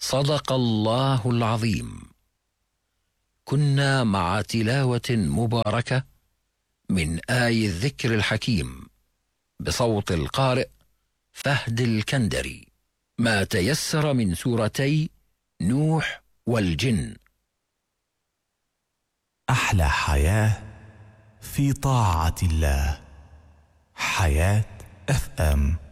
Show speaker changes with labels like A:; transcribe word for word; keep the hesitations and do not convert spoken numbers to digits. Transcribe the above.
A: صدق الله العظيم. كنا مع تلاوة مباركة من آي الذكر الحكيم بصوت القارئ فهد الكندري، ما تيسر من سورتي نوح والجن.
B: أحلى حياة في طاعة الله. حياة اف ام.